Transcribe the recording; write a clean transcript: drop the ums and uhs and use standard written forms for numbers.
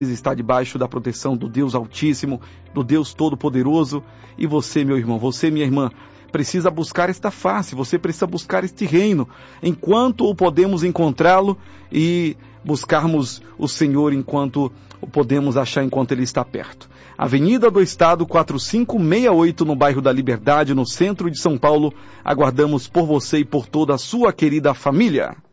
está debaixo da proteção do Deus Altíssimo, do Deus Todo-Poderoso. E você, meu irmão, você, minha irmã, precisa buscar esta face, você precisa buscar este reino, enquanto o podemos encontrá-lo, e buscarmos o Senhor enquanto o podemos achar, enquanto Ele está perto. Avenida do Estado 4568, no bairro da Liberdade, no centro de São Paulo. Aguardamos por você e por toda a sua querida família.